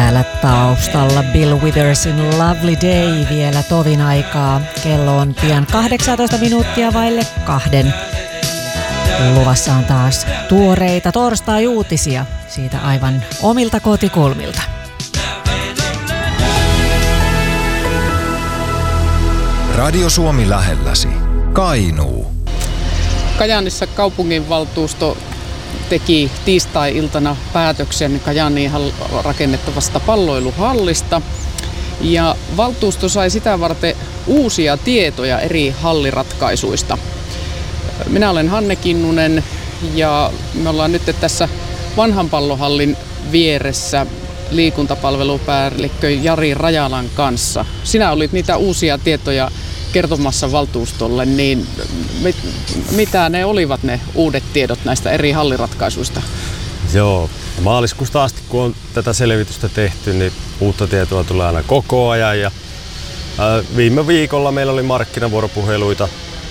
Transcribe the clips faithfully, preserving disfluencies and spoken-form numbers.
Täällä taustalla Bill Withersin Lovely Day vielä tovin aikaa. Kello on pian kahdeksantoista minuuttia vaille kahden. Luvassa on taas tuoreita torstai-uutisia siitä aivan omilta kotikulmilta. Radio Suomi lähelläsi. Kainuu. Kajaanissa kaupunginvaltuusto teki tiistai-iltana päätöksen Kajaaniin rakennettavasta palloiluhallista. Ja valtuusto sai sitä varten uusia tietoja eri halliratkaisuista. Minä olen Hanne Kinnunen ja me ollaan nyt tässä vanhan pallohallin vieressä liikuntapalvelupäällikkö Jari Rajalan kanssa. Sinä olit niitä uusia tietoja kertomassa valtuustolle, niin mit, mitä ne olivat ne uudet tiedot näistä eri halliratkaisuista? Joo, maaliskuusta asti kun on tätä selvitystä tehty, niin uutta tietoa tulee aina koko ajan. Ja, ää, viime viikolla meillä oli markkinavuoropuheluita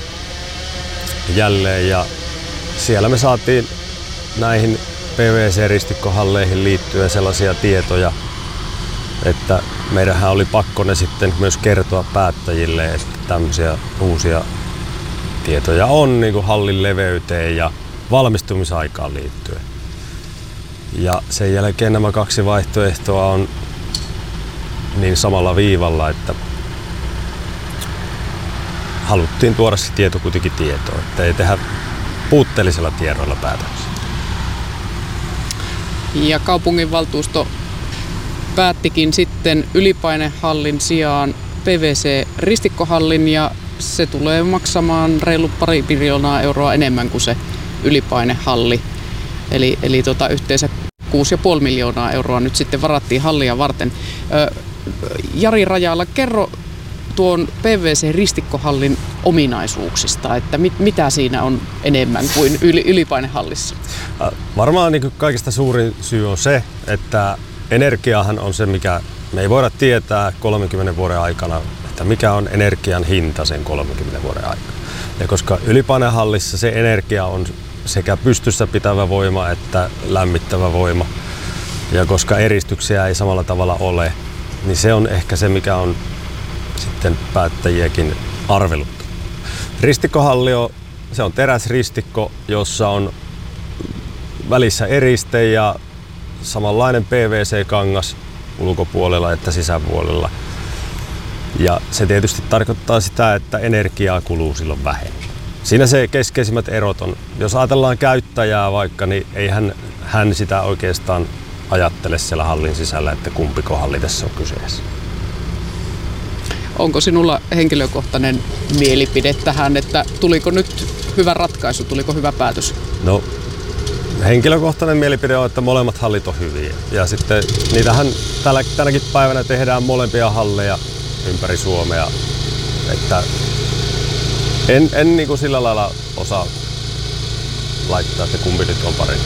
jälleen ja siellä me saatiin näihin P V C-ristikkohalleihin liittyen sellaisia tietoja, että meidänhän oli pakko ne sitten myös kertoa päättäjille, että tämmöisiä uusia tietoja on niin kuin hallin leveyteen ja valmistumisaikaan liittyen. Ja sen jälkeen nämä kaksi vaihtoehtoa on niin samalla viivalla, että haluttiin tuoda se tieto kuitenkin tietoon, että ei tehdä puutteellisilla tiedoilla päätöksiä. Ja kaupunginvaltuusto päättikin sitten Ylipainehallin sijaan P V C-ristikkohallin ja se tulee maksamaan reilu pari miljoonaa euroa enemmän kuin se Ylipainehalli. Eli, eli tota, yhteensä kuusi pilkku viisi miljoonaa euroa nyt sitten varattiin hallia varten. Ö, Jari Rajala, kerro tuon P V C-ristikkohallin ominaisuuksista, että mit, mitä siinä on enemmän kuin yli, Ylipainehallissa? Varmaan niin kuin kaikista suurin syy on se, että energiahan on se, mikä me ei voida tietää kolmenkymmenen vuoden aikana, että mikä on energian hinta sen kolmenkymmenen vuoden aikana. Ja koska Ylipainehallissa se energia on sekä pystyssä pitävä voima että lämmittävä voima, ja koska eristyksiä ei samalla tavalla ole, niin se on ehkä se, mikä on sitten päättäjiäkin arveluttu. Ristikkohalli on, se on teräsristikko, jossa on välissä eriste ja samanlainen P V C-kangas ulkopuolella että sisäpuolella. Ja se tietysti tarkoittaa sitä, että energiaa kuluu silloin vähemmän. Siinä se keskeisimmät erot on, jos ajatellaan käyttäjää vaikka, niin ei hän, hän sitä oikeastaan ajattele siellä hallin sisällä, että kumpiko halli tässä on kyseessä. Onko sinulla henkilökohtainen mielipide tähän, että tuliko nyt hyvä ratkaisu, tuliko hyvä päätös? No, henkilökohtainen mielipide on, että molemmat hallit on hyviä. Ja sitten niitähän tällä, tänäkin päivänä tehdään molempia halleja ympäri Suomea. Että en, en niin kuin sillä lailla osaa laittaa, että kumpi nyt on parempi.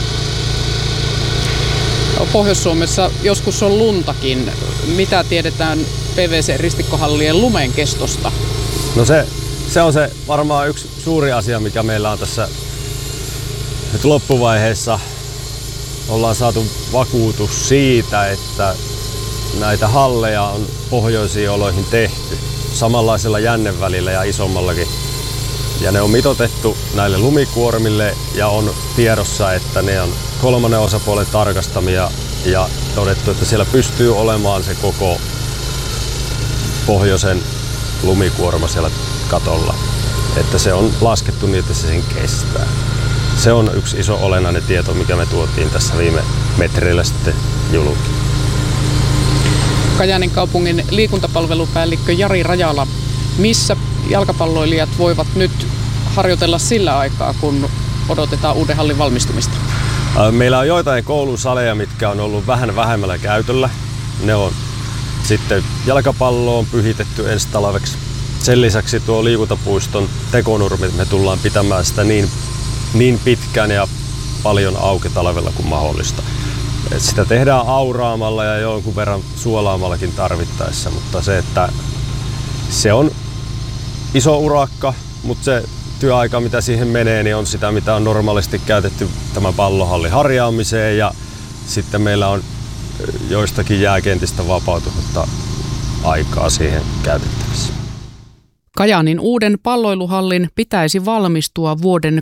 Pohjois-Suomessa joskus on luntakin. Mitä tiedetään P V C-ristikkohallien lumen kestosta? No se, se on se varmaan yksi suuri asia, mikä meillä on tässä nyt loppuvaiheessa. Ollaan saatu vakuutus siitä, että näitä halleja on pohjoisiin oloihin tehty samanlaisella jännevälillä ja isommallakin. Ja ne on mitoitettu näille lumikuormille ja on tiedossa, että ne on kolmannen osapuolen tarkastamia ja todettu, että siellä pystyy olemaan se koko pohjoisen lumikuorma siellä katolla. Että se on laskettu niin, että se sen kestää. Se on yksi iso olennainen tieto, mikä me tuotiin tässä viime metreillä sitten julki. Kajaanin kaupungin liikuntapalvelupäällikkö Jari Rajala, missä jalkapalloilijat voivat nyt harjoitella sillä aikaa, kun odotetaan uuden hallin valmistumista? Meillä on joitain koulusaleja, mitkä on ollut vähän vähemmällä käytöllä. Ne on sitten jalkapalloon pyhitetty ensi talveksi. Sen lisäksi tuo liikuntapuiston tekonurmi, me tullaan pitämään sitä niin, niin pitkään ja paljon auki talvella kuin mahdollista. Et sitä tehdään auraamalla ja jonkun verran suolaamallakin tarvittaessa, mutta se, että se on iso urakka, mutta se työaika, mitä siihen menee, niin on sitä, mitä on normaalisti käytetty tämän pallohallin harjaamiseen. Ja sitten meillä on joistakin jääkentistä vapautunutta aikaa siihen käytettävissä. Kajaanin uuden palloiluhallin pitäisi valmistua vuoden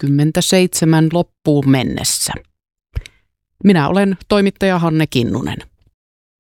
kaksituhattakaksikymmentäseitsemän loppuun mennessä. Minä olen toimittaja Hanne Kinnunen.